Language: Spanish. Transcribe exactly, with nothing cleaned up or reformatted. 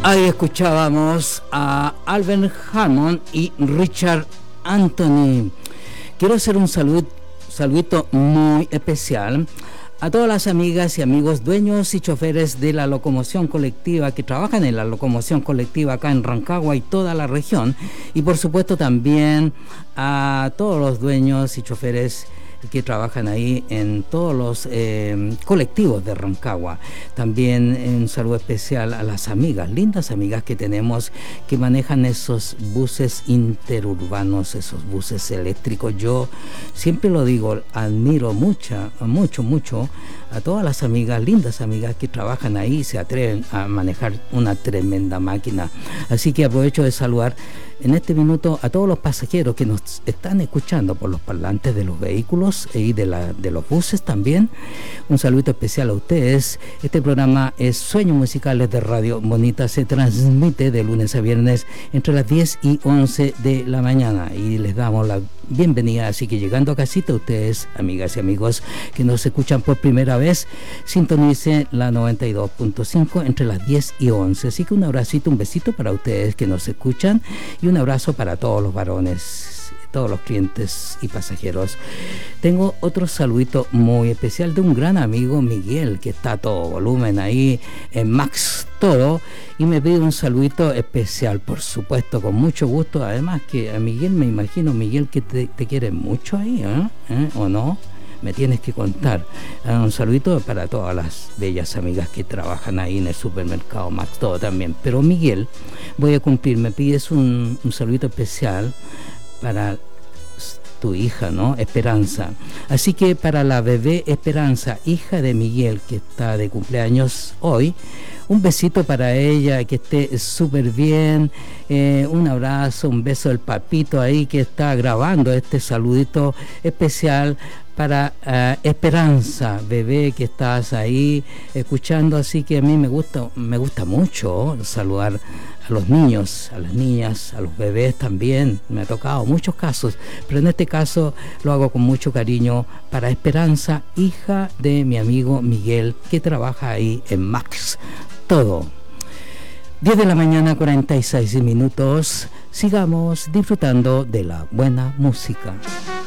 Ahí escuchábamos a Albert Hammond y Richard Anthony. Quiero hacer un salud, saludito muy especial a todas las amigas y amigos dueños y choferes de la locomoción colectiva que trabajan en la locomoción colectiva acá en Rancagua y toda la región, y por supuesto también a todos los dueños y choferes que trabajan ahí en todos los eh, colectivos de Rancagua. También un saludo especial a las amigas, lindas amigas que tenemos que manejan esos buses interurbanos, esos buses eléctricos. Yo siempre lo digo, admiro mucha, mucho, mucho a todas las amigas, lindas amigas que trabajan ahí y se atreven a manejar una tremenda máquina. Así que aprovecho de saludar en este minuto a todos los pasajeros que nos están escuchando por los parlantes de los vehículos y de, la, de los buses también. Un saludo especial a ustedes. Este programa es Sueños Musicales de Radio Bonita. Se transmite de lunes a viernes entre las diez y once de la mañana y les damos la bienvenida. Así que llegando a casita, ustedes, amigas y amigos que nos escuchan por primera vez, sintonicen la noventa y dos punto cinco entre las diez y once. Así que un abracito, un besito para ustedes que nos escuchan y un abrazo para todos los varones, todos los clientes y pasajeros. Tengo otro saludito muy especial de un gran amigo, Miguel, que está a todo volumen ahí en Max Todo, y me pide un saludito especial, por supuesto, con mucho gusto. Además que a Miguel, me imagino, Miguel, que te, te quiere mucho ahí, ¿eh? ¿Eh? ¿O no? Me tienes que contar. Un saludito para todas las bellas amigas que trabajan ahí en el supermercado Max Todo también. Pero Miguel, voy a cumplir, me pides un, un saludito especial para tu hija, ¿no? Esperanza. Así que para la bebé Esperanza, hija de Miguel, que está de cumpleaños hoy, un besito para ella, que esté súper bien, eh, un abrazo, un beso del papito ahí que está grabando este saludito especial para uh, Esperanza, bebé, que estás ahí escuchando. Así que a mí me gusta, me gusta mucho saludar a los niños, a las niñas, a los bebés también. Me ha tocado muchos casos, pero en este caso lo hago con mucho cariño para Esperanza, hija de mi amigo Miguel, que trabaja ahí en Max Todo. diez de la mañana, cuarenta y seis minutos. Sigamos disfrutando de la buena música.